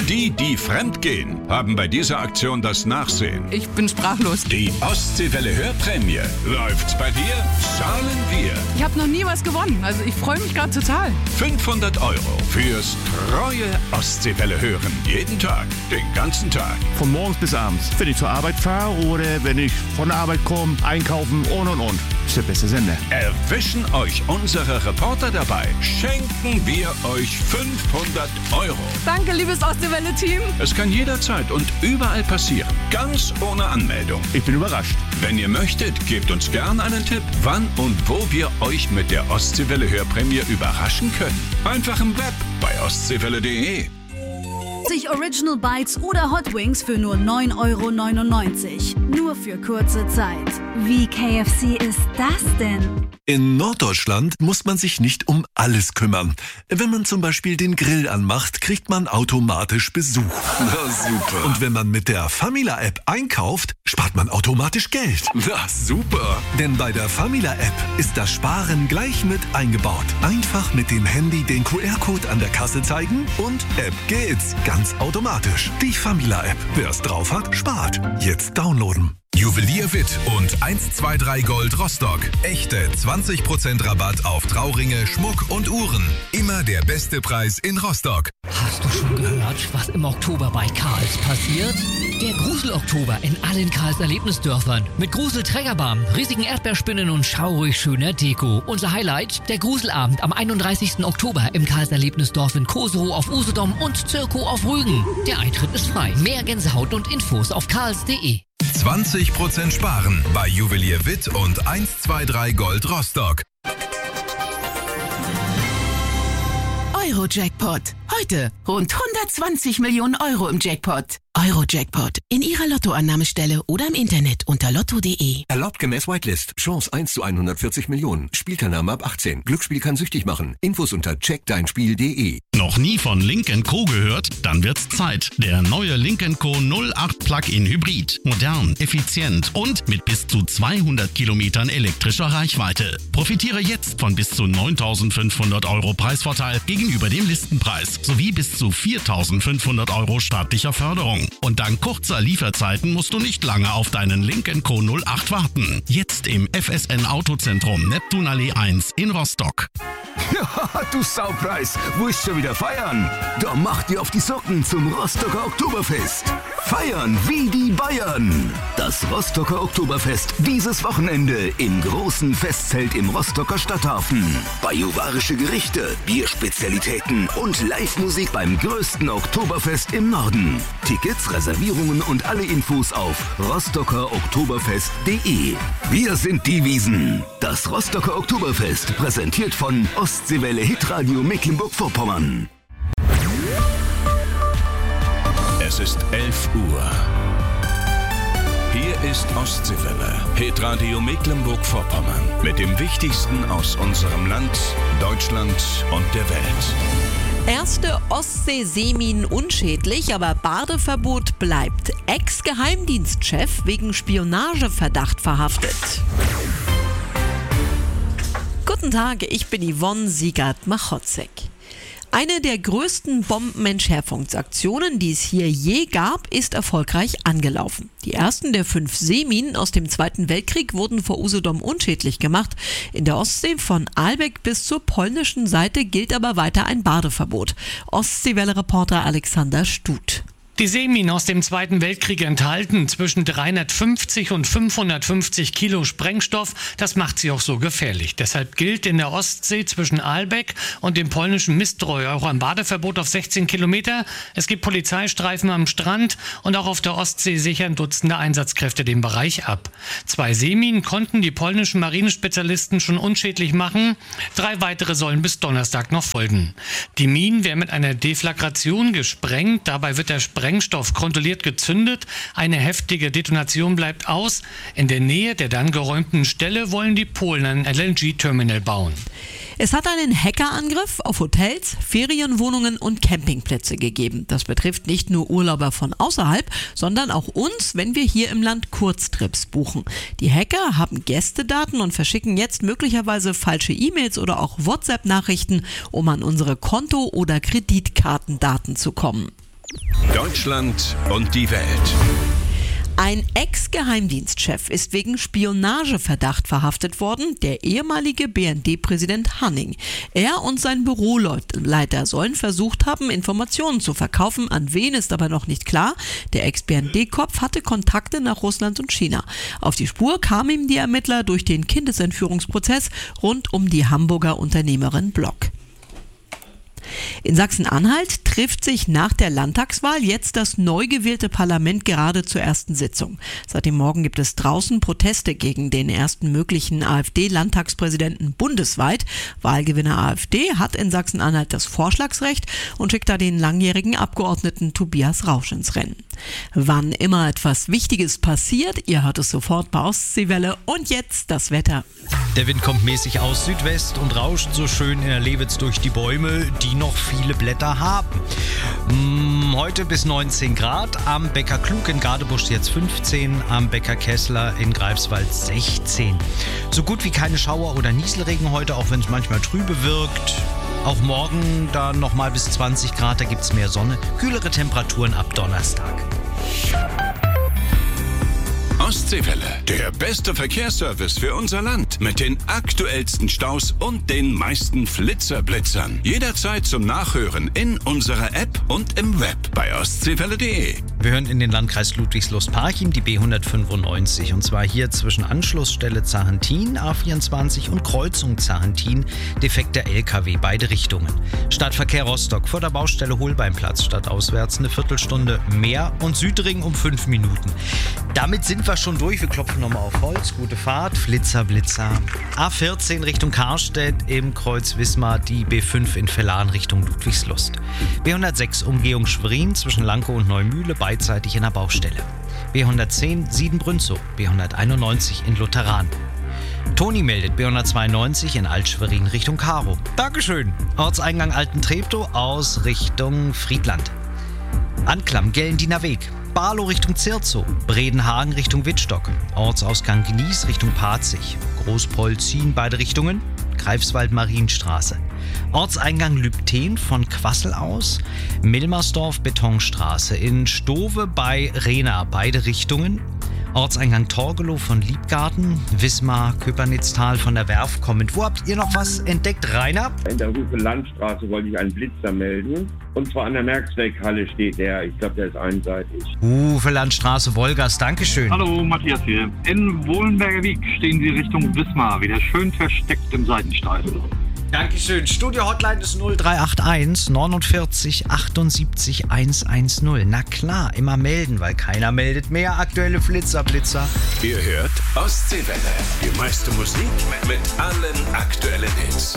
Die fremdgehen, haben bei dieser Aktion das Nachsehen. Ich bin sprachlos. Die Ostseewelle Hörprämie. Läuft's bei dir? Zahlen wir. Ich habe noch nie was gewonnen, also ich freue mich gerade total. 500 € fürs treue Ostseewelle hören. Jeden Tag, den ganzen Tag. Von morgens bis abends. Wenn ich zur Arbeit fahre oder wenn ich von der Arbeit komme, einkaufen und. Ist der beste Sender. Erwischen euch unsere Reporter dabei, schenken wir euch 500 €. Danke, liebes Ostseewelle-Team. Es kann jederzeit und überall passieren, ganz ohne Anmeldung. Ich bin überrascht. Wenn ihr möchtet, gebt uns gern einen Tipp, wann und wo wir euch mit der Ostseewelle Hörprämie überraschen können. Einfach im Web bei ostseewelle.de. Original Bites oder Hot Wings für nur 9,99 €. Nur für kurze Zeit. Wie KFC ist das denn? In Norddeutschland muss man sich nicht um alles kümmern. Wenn man zum Beispiel den Grill anmacht, kriegt man automatisch Besuch. Na super. Und wenn man mit der Famila-App einkauft, spart man automatisch Geld. Na super. Denn bei der Famila-App ist das Sparen gleich mit eingebaut. Einfach mit dem Handy den QR-Code an der Kasse zeigen und App geht's. Ganz automatisch. Die Famila-App. Wer es drauf hat, spart. Jetzt downloaden. Juwelier Witt und 123 Gold Rostock. Echte 20% Rabatt auf Trauringe, Schmuck und Uhren. Immer der beste Preis in Rostock. Hast du schon gehört, was im Oktober bei Karls passiert? Der Grusel-Oktober in allen Karls Erlebnisdörfern. Mit Grusel-Trägerbahn, riesigen Erdbeerspinnen und schaurig schöner Deko. Unser Highlight, der Gruselabend am 31. Oktober im Karls Erlebnisdorf in Koserow auf Usedom und Zirko auf Rügen. Der Eintritt ist frei. Mehr Gänsehaut und Infos auf karls.de. 20% sparen bei Juwelier Witt und 123 Gold Rostock. Euro-Jackpot. Heute rund 120 Millionen € im Jackpot. Euro-Jackpot. In Ihrer Lottoannahmestelle oder im Internet unter lotto.de. Erlaubt gemäß Whitelist. Chance 1 zu 140 Millionen. Spielteilnahme ab 18. Glücksspiel kann süchtig machen. Infos unter checkdeinspiel.de. Noch nie von Lynk & Co. gehört? Dann wird's Zeit. Der neue Lynk & Co. 08 Plug-in Hybrid. Modern, effizient und mit bis zu 200 Kilometern elektrischer Reichweite. Profitiere jetzt von bis zu 9.500 € Preisvorteil gegenüber dem Listenpreis sowie bis zu 4.500 € staatlicher Förderung. Und dank kurzer Lieferzeiten musst du nicht lange auf deinen Lynk & Co. 08 warten. Jetzt im FSN Autozentrum Neptunallee 1 in Rostock. Ja, du Saupreis, wo ist schon wieder feiern? Da macht ihr auf die Socken zum Rostocker Oktoberfest. Feiern wie die Bayern. Das Rostocker Oktoberfest dieses Wochenende im großen Festzelt im Rostocker Stadthafen. Bajuwarische Gerichte, Bierspezialitäten und Live-Musik beim größten Oktoberfest im Norden. Tickets, Reservierungen und alle Infos auf rostockeroktoberfest.de. Wir sind die Wiesen. Das Rostocker Oktoberfest präsentiert von Ostseewelle Hitradio Mecklenburg-Vorpommern. Es ist 11 Uhr. Hier ist Ostseewelle, Hitradio Mecklenburg-Vorpommern. Mit dem Wichtigsten aus unserem Land, Deutschland und der Welt. Erste Ostsee-Seeminen unschädlich, aber Badeverbot bleibt. Ex-Geheimdienstchef wegen Spionageverdacht verhaftet. Guten Tag, ich bin Yvonne Siegert-Machotzek. Eine der größten Bombenentschärfungsaktionen, die es hier je gab, ist erfolgreich angelaufen. Die ersten der 5 Seeminen aus dem Zweiten Weltkrieg wurden vor Usedom unschädlich gemacht. In der Ostsee von Ahlbeck bis zur polnischen Seite gilt aber weiter ein Badeverbot. Ostseewelle-Reporter Alexander Stuth. Die Seeminen aus dem Zweiten Weltkrieg enthalten zwischen 350 und 550 Kilo Sprengstoff. Das macht sie auch so gefährlich. Deshalb gilt in der Ostsee zwischen Ahlbeck und dem polnischen Mistroj auch ein Badeverbot auf 16 Kilometer. Es gibt Polizeistreifen am Strand und auch auf der Ostsee sichern Dutzende Einsatzkräfte den Bereich ab. 2 Seeminen konnten die polnischen Marinespezialisten schon unschädlich machen. 3 weitere sollen bis Donnerstag noch folgen. Die Minen werden mit einer Deflagration gesprengt. Dabei wird der Sprengstoff kontrolliert gezündet. Eine heftige Detonation bleibt aus. In der Nähe der dann geräumten Stelle wollen die Polen ein LNG-Terminal bauen. Es hat einen Hackerangriff auf Hotels, Ferienwohnungen und Campingplätze gegeben. Das betrifft nicht nur Urlauber von außerhalb, sondern auch uns, wenn wir hier im Land Kurztrips buchen. Die Hacker haben Gästedaten und verschicken jetzt möglicherweise falsche E-Mails oder auch WhatsApp-Nachrichten, um an unsere Konto- oder Kreditkartendaten zu kommen. Deutschland und die Welt. Ein Ex-Geheimdienstchef ist wegen Spionageverdacht verhaftet worden, der ehemalige BND-Präsident Hanning. Er und sein Büroleiter sollen versucht haben, Informationen zu verkaufen. An wen ist aber noch nicht klar. Der Ex-BND-Kopf hatte Kontakte nach Russland und China. Auf die Spur kamen ihm die Ermittler durch den Kindesentführungsprozess rund um die Hamburger Unternehmerin Block. In Sachsen-Anhalt trifft sich nach der Landtagswahl jetzt das neu gewählte Parlament gerade zur ersten Sitzung. Seit dem Morgen gibt es draußen Proteste gegen den ersten möglichen AfD-Landtagspräsidenten bundesweit. Wahlgewinner AfD hat in Sachsen-Anhalt das Vorschlagsrecht und schickt da den langjährigen Abgeordneten Tobias Rausch ins Rennen. Wann immer etwas Wichtiges passiert, ihr hört es sofort bei Ostseewelle. Und jetzt das Wetter. Der Wind kommt mäßig aus Südwest und rauscht so schön in der Lewitz durch die Bäume, die noch viele Blätter haben. Heute bis 19 Grad, am Bäcker Klug in Gadebusch jetzt 15, am Bäcker Kessler in Greifswald 16. So gut wie keine Schauer oder Nieselregen heute, auch wenn es manchmal trübe wirkt. Auch morgen dann nochmal bis 20 Grad, da gibt es mehr Sonne. Kühlere Temperaturen ab Donnerstag. Ostseewelle, der beste Verkehrsservice für unser Land. Mit den aktuellsten Staus und den meisten Flitzerblitzern. Jederzeit zum Nachhören in unserer App und im Web bei ostseewelle.de. Wir hören in den Landkreis Ludwigslust-Parchim die B195. Und zwar hier zwischen Anschlussstelle Zahentin, A24 und Kreuzung Zahentin. Defekter LKW, beide Richtungen. Stadtverkehr Rostock vor der Baustelle Holbeinplatz stadtauswärts eine Viertelstunde mehr und Südring um 5 Minuten. Damit sind wir schon durch. Wir klopfen nochmal auf Holz. Gute Fahrt. Flitzer, Blitzer. A14 Richtung Karstedt im Kreuz Wismar. Die B5 in Vellan Richtung Ludwigslust. B106 Umgehung Schwerin zwischen Lankow und Neumühle beidseitig in der Baustelle. B110 Siedenbrünzow. B191 in Lutheran. Toni meldet B192 in Alt-Schwerin Richtung Karow. Dankeschön. Ortseingang Alten-Treptow aus Richtung Friedland. Anklam Gellendiener Weg. Barlow Richtung Zirzow, Bredenhagen Richtung Wittstock, Ortsausgang Gnies Richtung Parzig, Großpolzin beide Richtungen, Greifswald-Marienstraße, Ortseingang Lübten von Quassel aus, Milmersdorf Betonstraße, in Stowe bei Rehna beide Richtungen, Ortseingang Torgelow von Liebgarten, Wismar, Köpernitztal von der Werf kommend. Wo habt ihr noch was entdeckt, Rainer? In der Hufe-Landstraße wollte ich einen Blitzer melden. Und zwar an der Merksbeck-Halle steht der. Ich glaube, der ist einseitig. Hufe-Landstraße, Wolgast, Dankeschön. Hallo, Matthias hier. In Wohlenberger Weg stehen Sie Richtung Wismar, wieder schön versteckt im Seitenstreifen. Dankeschön. Studio-Hotline ist 0381 49 78 110. Na klar, immer melden, weil keiner meldet mehr. Aktuelle Blitzer. Ihr hört Ostseewelle. Die meiste Musik mit allen aktuellen Hits.